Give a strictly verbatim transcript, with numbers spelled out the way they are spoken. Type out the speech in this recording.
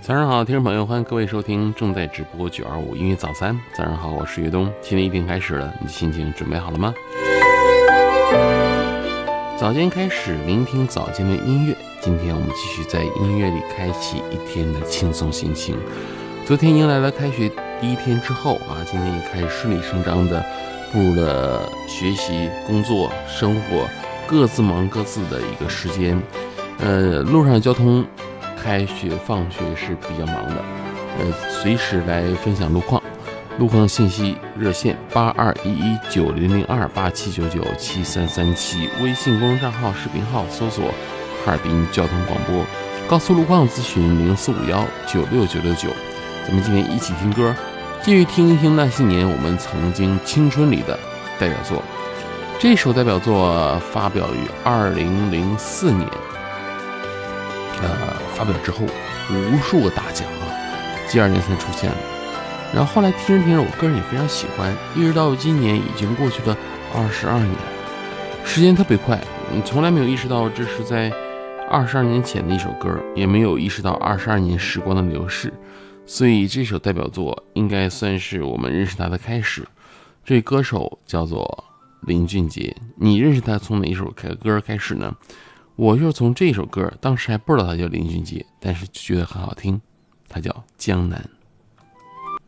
早上好，听众朋友，欢迎各位收听正在直播九二五音乐早餐。早上好，我是岳东。新的一天开始了，你的心情准备好了吗？早间开始聆听早间的音乐，今天我们继续在音乐里开启一天的轻松心情。昨天迎来了开学第一天之后啊，今天也开始顺理成章的步入了学习、工作、生活各自忙各自的一个时间。呃，路上的交通开学放学是比较忙的，呃，随时来分享路况。路况信息热线八二一一九零零二八七九九七三三七，微信公众账号视频号搜索哈尔滨交通广播，高速路况咨询零四五幺九六九六九。咱们今天一起听歌，继续听一听那些年我们曾经青春里的代表作。这首代表作发表于二零零四年。呃，发表之后，无数个大奖啊，接二连三出现了。然后后来听着听着，我个人也非常喜欢，一直到今年已经过去了二十二年，时间特别快，你从来没有意识到这是在二十二年前的一首歌，也没有意识到二十二年时光的流逝，所以这首代表作应该算是我们认识他的开始。这歌手叫做林俊杰，你认识他从哪一首歌开始呢？我就是从这首歌，当时还不知道他叫林俊杰，但是就觉得很好听，他叫《江南》。